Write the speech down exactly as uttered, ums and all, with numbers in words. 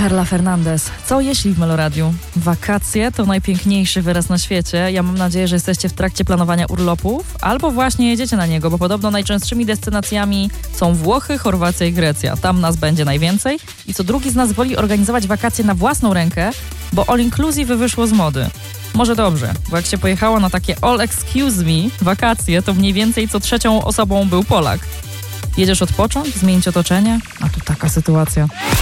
Carla Fernandez. Co jeśli w Meloradiu? Wakacje to najpiękniejszy wyraz na świecie. Ja mam nadzieję, że jesteście w trakcie planowania urlopów albo właśnie jedziecie na niego, bo podobno najczęstszymi destynacjami są Włochy, Chorwacja i Grecja. Tam nas będzie najwięcej i co drugi z nas woli organizować wakacje na własną rękę, bo all inclusive wyszło z mody. Może dobrze, bo jak się pojechało na takie all excuse me wakacje, to mniej więcej co trzecią osobą był Polak. Jedziesz odpocząć, zmienić otoczenie, a tu taka sytuacja.